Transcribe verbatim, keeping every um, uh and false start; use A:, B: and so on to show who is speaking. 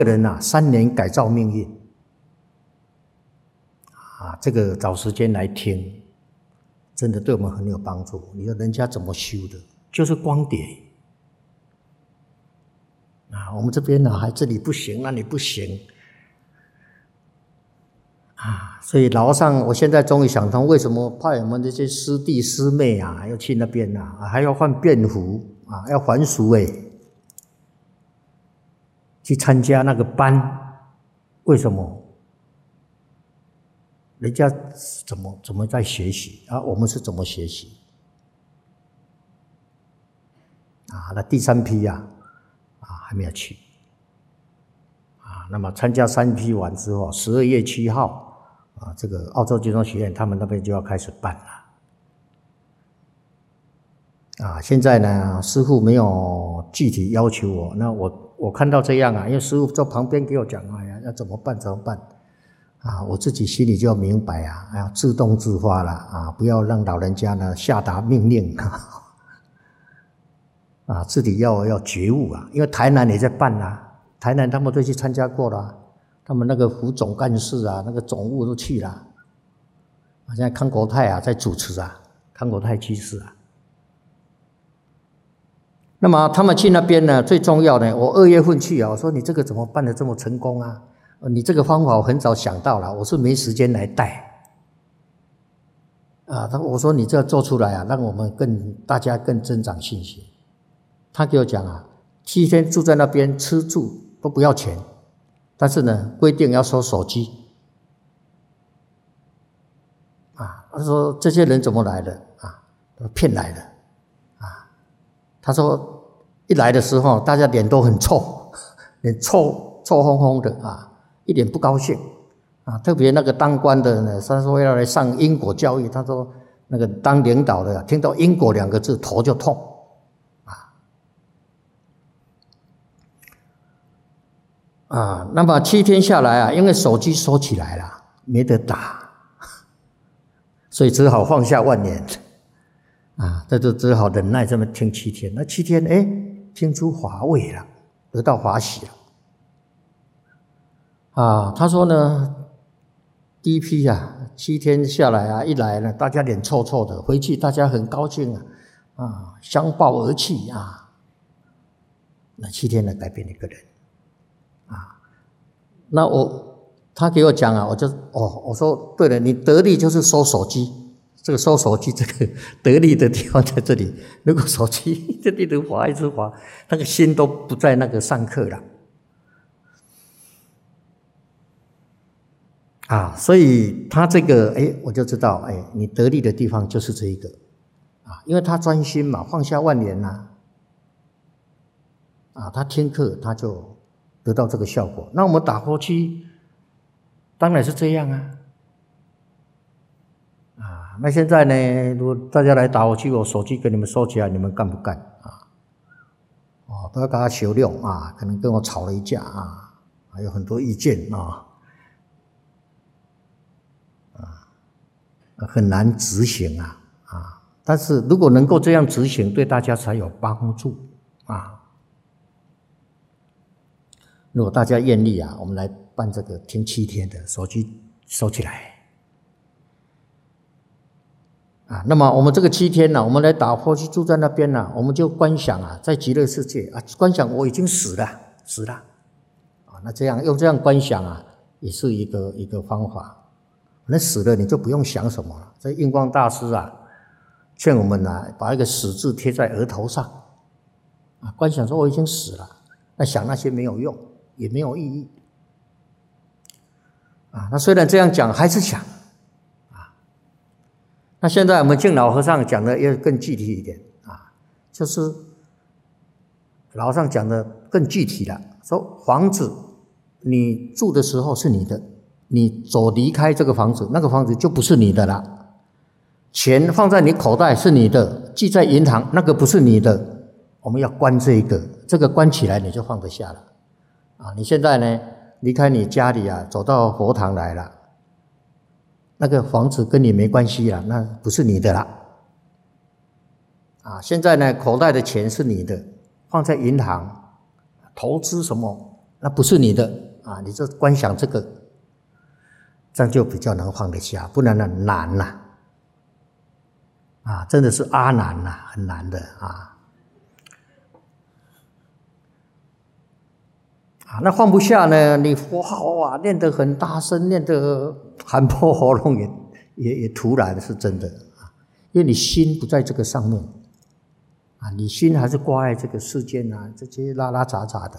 A: 人啊，三年改造命运啊，这个找时间来听，真的对我们很有帮助。你说人家怎么修的？就是光碟啊，我们这边呢、啊，还这里不行，那里不行啊，所以老和尚，我现在终于想通，为什么派我们这些师弟师妹啊，要去那边啊，还要换便服啊，要还俗哎，去参加那个班，为什么？人家怎么怎么在学习啊？我们是怎么学习？啊，那第三批呀、啊，啊还没有去，啊，那么参加三批完之后，十二月七号。啊，这个澳洲金融学院他们那边就要开始办了。啊，现在呢，师父没有具体要求我，那我我看到这样啊，因为师父在旁边给我讲，哎呀，要怎么办怎么办？啊，我自己心里就要明白啊，要自动自发了啊，不要让老人家呢下达命令啊，自己要要觉悟啊，因为台南也在办啊，台南他们都去参加过了、啊。他们那个副总干事啊，那个总务都去了。啊，现在康国泰啊在主持啊，康国泰居士啊。那么他们去那边呢，最重要的，我二月份去啊，我说你这个怎么办得这么成功啊？你这个方法我很早想到了，我是没时间来带。啊，他我说你这做出来啊，让我们更大家更增长信心。他给我讲啊，七天住在那边，吃住都不要钱。但是呢，规定要收手机啊。他说这些人怎么来的啊？骗来的啊。他说一来的时候，大家脸都很臭，脸臭臭烘烘的啊，一点不高兴啊。特别那个当官的呢，他说要来上因果教育，他说那个当领导的听到因果两个字头就痛。啊，那么七天下来啊，因为手机收起来了，没得打，所以只好放下万年，啊，这就只好忍耐这么听七天。那七天，哎，听出法味了，得到法喜了。啊，他说呢，第一批啊，七天下来啊，一来呢，大家脸臭臭的，回去大家很高兴啊，啊，相抱而泣啊。那七天呢，改变一个人。啊，那我他给我讲啊，我就哦，我说对了，你得力就是收手机，这个收手机这个得力的地方在这里。如果手机这一直滑一直滑，那个心都不在那个上课了啊，所以他这个哎，我就知道哎，你得力的地方就是这一个啊，因为他专心嘛，放下万年呐啊，他听课他就得到这个效果。那我们打火机当然是这样啊，啊，那现在呢，如果大家来打火机，我手机给你们收起来，你们干不干啊？哦，都要跟他修炼啊，可能跟我吵了一架啊，还有很多意见啊，啊，很难执行啊啊！但是如果能够这样执行，对大家才有帮助啊。如果大家愿意啊，我们来办这个听七天的，手机收起来啊。那么我们这个七天呢、啊，我们来打破去住在那边呢、啊，我们就观想啊，在极乐世界啊，观想我已经死了，死了啊。那这样用这样观想啊，也是一个一个方法。那死了你就不用想什么了。这印光大师啊，劝我们啊，把一个死字贴在额头上啊，观想说我已经死了，那想那些没有用。也没有意义啊！那虽然这样讲，还是想啊。那现在我们敬老和尚讲的要更具体一点啊，就是老和尚讲的更具体了，说房子你住的时候是你的，你走离开这个房子，那个房子就不是你的了。钱放在你口袋是你的，记在银行那个不是你的，我们要关这一个，这个关起来你就放得下了。啊，你现在呢离开你家里啊，走到佛堂来了，那个房子跟你没关系了，那不是你的了。啊，现在呢口袋的钱是你的，放在银行投资什么那不是你的啊，你就观想这个，这样就比较能放得下，不然呢难呐、啊，啊，真的是阿难呐、啊，很难的啊，啊，那放不下呢，你哇哇念得很大声，念得喊破喉咙也也也突然是真的啊，因为你心不在这个上面啊，你心还是挂在这个世间啊，这些拉拉杂杂的